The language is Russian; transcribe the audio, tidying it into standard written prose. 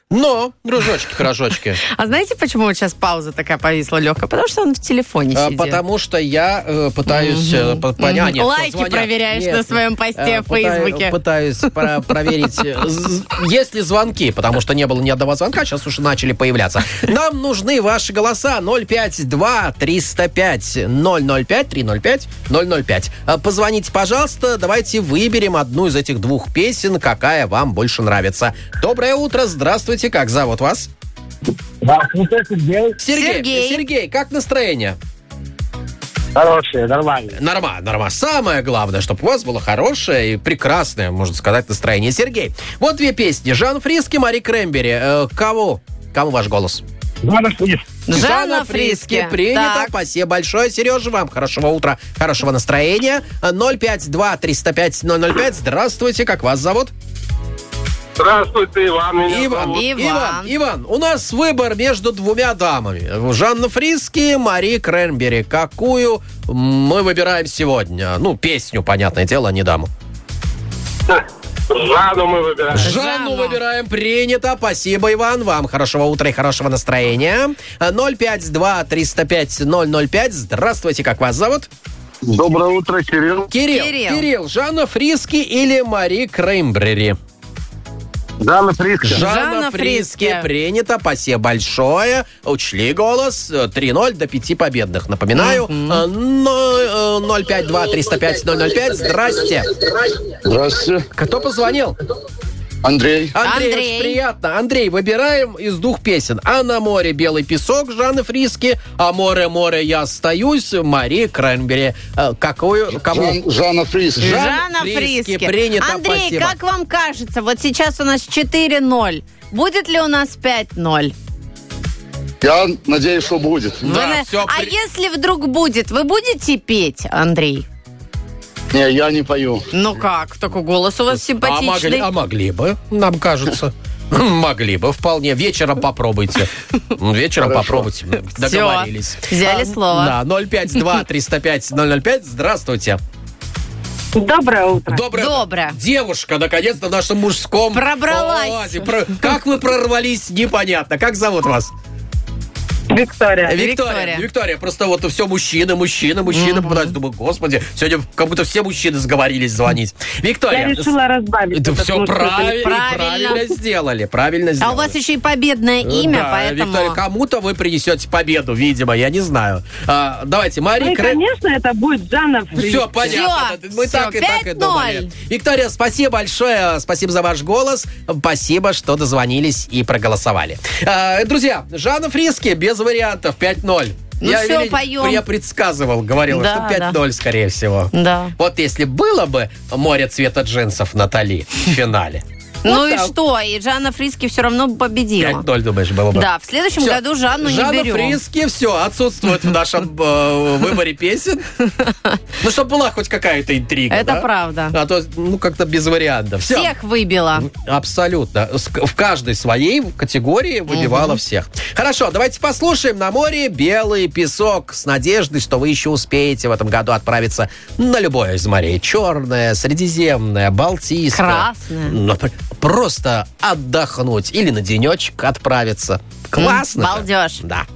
Но, дружочки-пирожочки. А знаете, почему вот сейчас пауза такая повисла легкая? Потому что он в телефоне сидит. Потому что я пытаюсь понять... Лайки проверяешь на своем посте в Фейсбуке. Пытаюсь проверить, есть ли звонки, потому что не было ни одного звонка, сейчас уже начали появляться. Нам нужны ваши голоса 052-305-005-305-005. Позвоните, пожалуйста, давайте выберем одну из этих двух песен, какая вам больше нравится. Доброе утро, здравствуйте. Как зовут вас? Сергей. Сергей, как настроение? Хорошие, нормально. Нормально. Самое главное, чтобы у вас было хорошее и прекрасное, можно сказать, настроение. Сергей, вот две песни. Жан Фриске, Мари Краймбери. Кому ваш голос? Жанна Фриске. Принято. Так. Спасибо большое, Сережа. Вам хорошего утра, хорошего настроения. 052-305-005. Здравствуйте, как вас зовут? Здравствуйте, Иван. Меня зовут. Иван, у нас выбор между двумя дамами. Жанна Фриске, Мари Краймбери. Какую мы выбираем сегодня? Ну, песню, понятное дело, а не даму. Жанну мы выбираем. Жанну выбираем. Принято. Спасибо, Иван. Вам хорошего утра и хорошего настроения. 052-305-005. Здравствуйте, как вас зовут? Доброе утро, Кирилл. Кирилл, Жанна Фриске или Мари Краймбери? Жанна Фриске. Жанна Фриске. Принято. Спасибо большое. Учли голос. 3-0 до 5 победных. Напоминаю. 052-305-005. Здрасте. Здравствуйте. Кто позвонил? Андрей. Очень приятно. Андрей, выбираем из двух песен. А на море белый песок Жанны Фриске, а море я остаюсь Мари Краймбери. Какую? Кому? Жанна Фриске. Жанна Фриске. Принято. Андрей, спасибо. как вам кажется, вот сейчас у нас 4-0. Будет ли у нас 5-0? Я надеюсь, что будет. А если вдруг будет, вы будете петь, Андрей? Не, я не пою. Ну как? Такой голос у вас симпатичный. Могли бы, нам кажется. Могли бы, вполне. Вечером попробуйте. Попробуйте. Договорились. Взяли слово. Да, 052-305-005. Здравствуйте. Доброе утро. Доброе. Девушка, наконец-то, в нашем мужском... Пробралась. Как вы прорвались, непонятно. Как зовут вас? Виктория. Просто вот все мужчины попадаются. Думаю, господи, сегодня как будто все мужчины сговорились звонить. Виктория. Я решила разбавить. Это все правильно сделали. А у вас еще и победное имя, поэтому... Виктория, кому-то вы принесете победу, видимо, я не знаю. Давайте, Мари конечно, это будет Жанна Фриске. Все, понятно. Мы так и думали. Виктория, спасибо большое. Спасибо за ваш голос. Спасибо, что дозвонились и проголосовали. Друзья, Жанна Фриске без вариантов 5-0. Поем. Я предсказывал, говорил, что 5-0, скорее всего. Да. Вот если было бы море цвета джинсов Натали в финале. Ну и что? И Жанна Фриске все равно победила. 5-0, думаешь, было бы? Да, в следующем году Жанну не берем. Жанна Фриске, все, отсутствует в нашем выборе песен. Ну, чтобы была хоть какая-то интрига. Это правда. А то, как-то без вариантов. Всех выбила. Абсолютно. В каждой своей категории выбивала всех. Хорошо, давайте послушаем «На море белый песок» с надеждой, что вы еще успеете в этом году отправиться на любое из морей. Черное, Средиземное, Балтийское. Красное. Просто отдохнуть или на денечек отправиться. Классно. Балдеж. Да.